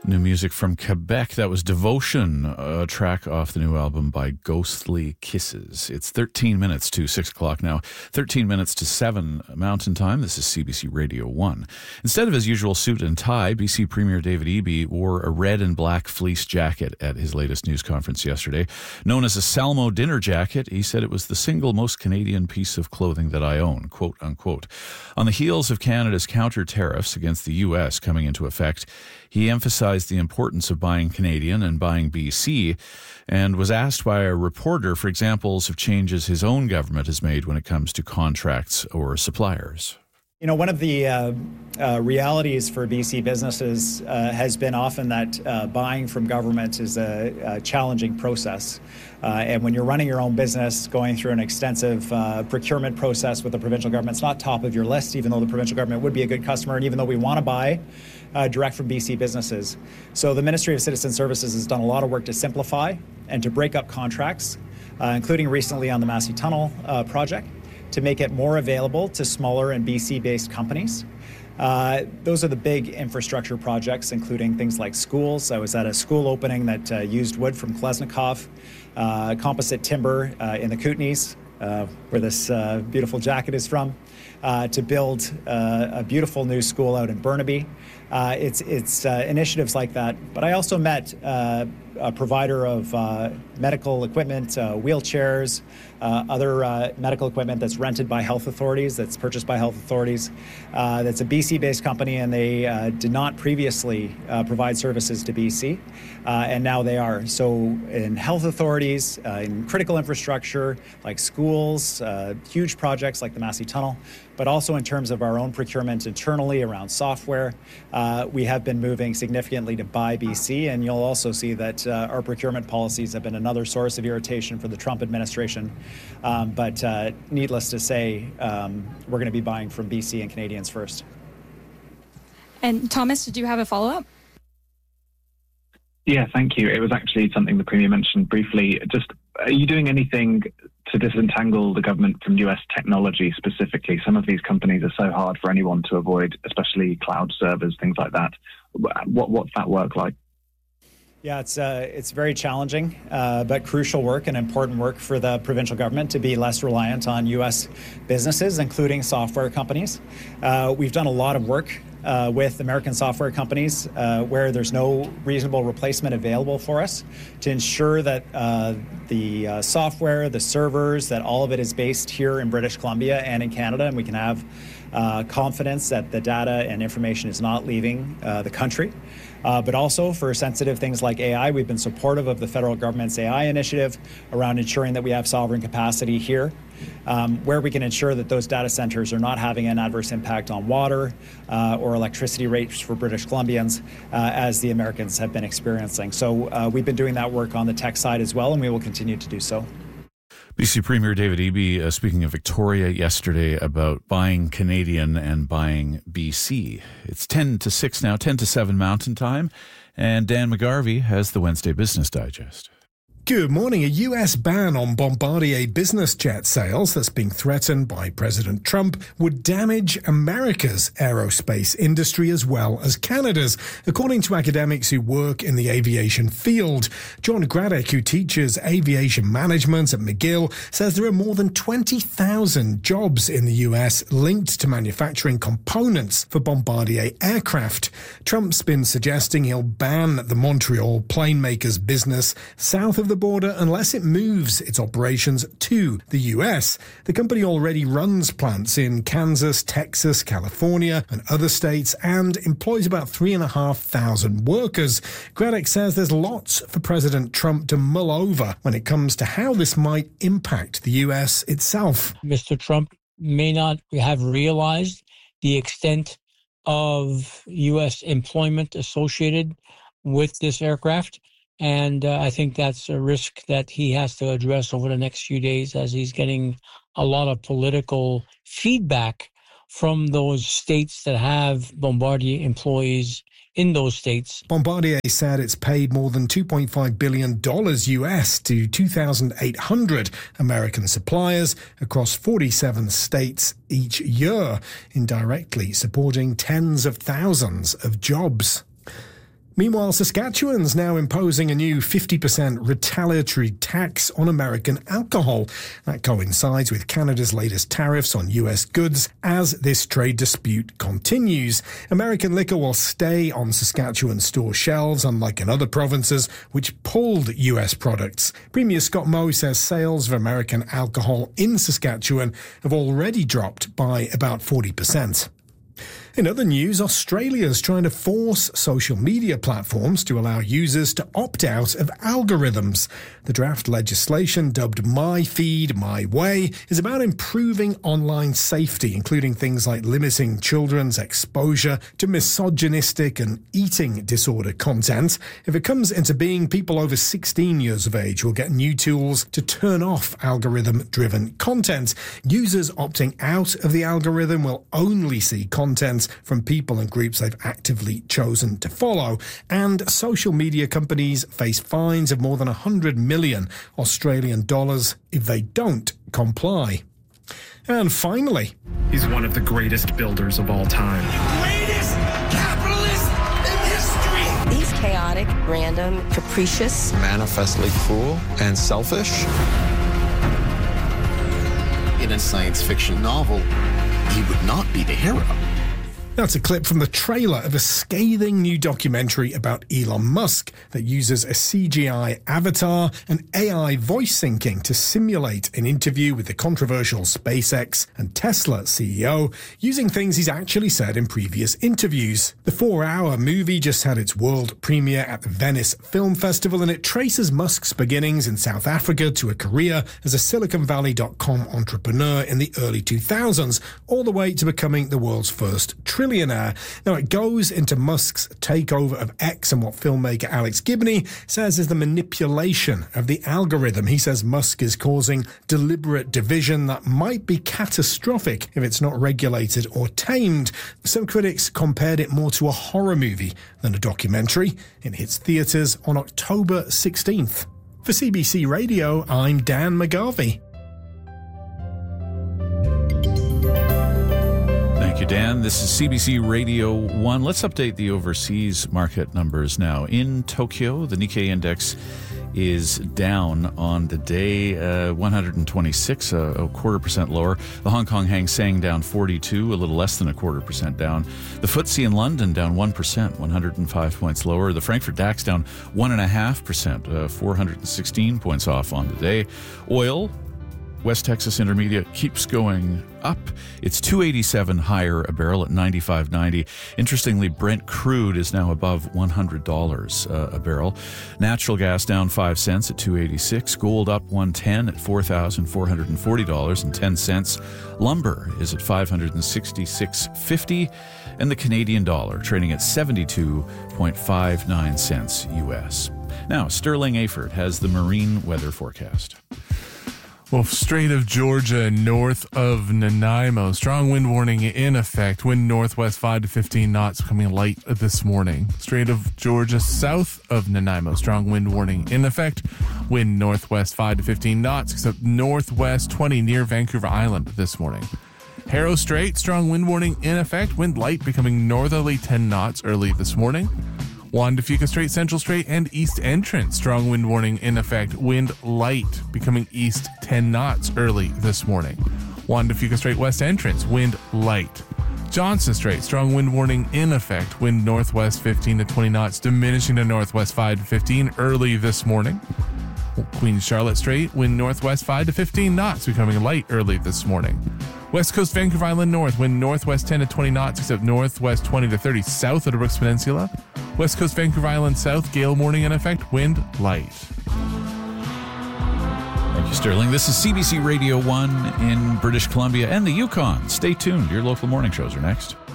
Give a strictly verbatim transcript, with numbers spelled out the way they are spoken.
New music from Quebec. That was Devotion, a track off the new album by Ghostly Kisses. It's thirteen minutes to six o'clock now. thirteen minutes to seven Mountain Time. This is C B C Radio one. Instead of his usual suit and tie, B C Premier David Eby wore a red and black fleece jacket at his latest news conference yesterday. Known as a Salmo dinner jacket, he said it was the single most Canadian piece of clothing that I own, quote unquote. On the heels of Canada's counter tariffs against the U S coming into effect, he emphasized the importance of buying Canadian and buying B C, and was asked by a reporter for examples of changes his own government has made when it comes to contracts or suppliers. You know, one of the uh, uh, realities for B C businesses uh, has been often that uh, buying from government is a, a challenging process. Uh, and when you're running your own business, going through an extensive uh, procurement process with the provincial government, it's not top of your list, even though the provincial government would be a good customer, and even though we want to buy uh, direct from B C businesses. So the Ministry of Citizen Services has done a lot of work to simplify and to break up contracts, uh, including recently on the Massey Tunnel uh, project, to make it more available to smaller and B C-based companies. Uh, those are the big infrastructure projects, including things like schools. I was at a school opening that uh, used wood from Klesnikov, uh, composite timber uh, in the Kootenays, uh, where this uh, beautiful jacket is from, uh, to build uh, a beautiful new school out in Burnaby. Uh, it's it's uh, initiatives like that. But I also met uh, a provider of uh, medical equipment, uh, wheelchairs, uh, other uh, medical equipment that's rented by health authorities, that's purchased by health authorities. Uh, that's a B C-based company, and they uh, did not previously uh, provide services to B C, uh, and now they are. So in health authorities, uh, in critical infrastructure like schools, uh, huge projects like the Massey Tunnel, but also in terms of our own procurement internally around software, uh, we have been moving significantly to buy B C, and you'll also see that uh, our procurement policies have been another source of irritation for the Trump administration. Um, but uh, needless to say, um, we're going to be buying from B C and Canadians first. And Thomas, did you have a follow-up? Yeah, thank you. It was actually something the Premier mentioned briefly. Just, are you doing anything to disentangle the government from U S technology specifically? Some of these companies are so hard for anyone to avoid, especially cloud servers, things like that. What, what's that work like? Yeah, it's uh, it's very challenging, uh, but crucial work and important work for the provincial government to be less reliant on U S businesses, including software companies. Uh, we've done a lot of work uh, with American software companies uh, where there's no reasonable replacement available for us to ensure that uh, the uh, software, the servers, that all of it is based here in British Columbia and in Canada, and we can have uh, confidence that the data and information is not leaving uh, the country. Uh, but also for sensitive things like A I, we've been supportive of the federal government's A I initiative around ensuring that we have sovereign capacity here, um, where we can ensure that those data centers are not having an adverse impact on water uh, or electricity rates for British Columbians, uh, as the Americans have been experiencing. So uh, we've been doing that work on the tech side as well, and we will continue to do so. B C Premier David Eby uh, speaking of Victoria yesterday about buying Canadian and buying B C. It's ten to six now, ten to seven Mountain Time, and Dan McGarvey has the Wednesday Business Digest. Good morning. A U S ban on Bombardier business jet sales that's being threatened by President Trump would damage America's aerospace industry as well as Canada's, according to academics who work in the aviation field. John Graddick, who teaches aviation management at McGill, says there are more than twenty thousand jobs in the U S linked to manufacturing components for Bombardier aircraft. Trump's been suggesting he'll ban the Montreal plane maker's business south of the border unless it moves its operations to the U S. The company already runs plants in Kansas, Texas, California, and other states, and employs about three and a half thousand workers. Graddick says there's lots for President Trump to mull over when it comes to how this might impact the U S itself. Mister Trump may not have realized the extent of U S employment associated with this aircraft. And uh, I think that's a risk that he has to address over the next few days as he's getting a lot of political feedback from those states that have Bombardier employees in those states. Bombardier said it's paid more than two point five billion dollars U S to two thousand eight hundred American suppliers across forty-seven states each year, indirectly supporting tens of thousands of jobs. Meanwhile, Saskatchewan's now imposing a new fifty percent retaliatory tax on American alcohol. That coincides with Canada's latest tariffs on U S goods as this trade dispute continues. American liquor will stay on Saskatchewan store shelves, unlike in other provinces, which pulled U S products. Premier Scott Moe says sales of American alcohol in Saskatchewan have already dropped by about forty percent. In other news, Australia's trying to force social media platforms to allow users to opt out of algorithms. The draft legislation, dubbed My Feed, My Way, is about improving online safety, including things like limiting children's exposure to misogynistic and eating disorder content. If it comes into being, people over sixteen years of age will get new tools to turn off algorithm-driven content. Users opting out of the algorithm will only see content from people and groups they've actively chosen to follow. And social media companies face fines of more than one hundred million Australian dollars if they don't comply. And finally, he's one of the greatest builders of all time. Greatest capitalist in history! He's chaotic, random, capricious, manifestly cruel and selfish. In a science fiction novel, he would not be the hero. That's a clip from the trailer of a scathing new documentary about Elon Musk that uses a C G I avatar and A I voice syncing to simulate an interview with the controversial SpaceX and Tesla C E O, using things he's actually said in previous interviews. The four-hour movie just had its world premiere at the Venice Film Festival, and it traces Musk's beginnings in South Africa to a career as a Silicon Valley dot com entrepreneur in the early two thousands, all the way to becoming the world's first trillionaire. Now, it goes into Musk's takeover of X and what filmmaker Alex Gibney says is the manipulation of the algorithm. He says Musk is causing deliberate division that might be catastrophic if it's not regulated or tamed. Some critics compared it more to a horror movie than a documentary. It hits theatres on October sixteenth. For C B C Radio, I'm Dan McGarvey. Thank you, Dan. This is C B C Radio one. Let's update the overseas market numbers now. In Tokyo, the Nikkei index is down on the day, uh, one hundred twenty-six, a, a quarter percent lower. The Hong Kong Hang Seng down forty-two, a little less than a quarter percent down. The F T S E in London down one percent, one hundred five points lower. The Frankfurt DAX down one point five percent, uh, four hundred sixteen points off on the day. Oil, West Texas Intermediate, keeps going up. It's two eighty-seven higher a barrel at ninety-five ninety. Interestingly, Brent crude is now above one hundred dollars uh, a barrel. Natural gas down five cents at two eighty-six. Gold up one ten at four thousand four hundred forty dollars and ten cents. Lumber is at five hundred sixty-six fifty, and the Canadian dollar trading at seventy-two point five nine cents U S. Now, Sterling Aford has the marine weather forecast. Well, Strait of Georgia north of Nanaimo. Strong wind warning in effect. Wind northwest five to fifteen knots, coming light this morning. Strait of Georgia south of Nanaimo. Strong wind warning in effect. Wind northwest five to fifteen knots, except northwest twenty near Vancouver Island this morning. Harrow Strait, strong wind warning in effect. Wind light becoming northerly ten knots early this morning. Juan de Fuca Strait, Central Strait, and East Entrance. Strong wind warning in effect. Wind light becoming east ten knots early this morning. Juan de Fuca Strait, West Entrance. Wind light. Johnson Strait, strong wind warning in effect. Wind northwest fifteen to twenty knots, diminishing to northwest five to fifteen early this morning. Queen Charlotte Strait, wind northwest five to fifteen knots, becoming light early this morning. West Coast Vancouver Island North, wind northwest ten to twenty knots, except northwest twenty to thirty south of the Brooks Peninsula. West Coast Vancouver Island South, gale warning in effect, wind light. Thank you, Sterling. This is C B C Radio one in British Columbia and the Yukon. Stay tuned. Your local morning shows are next.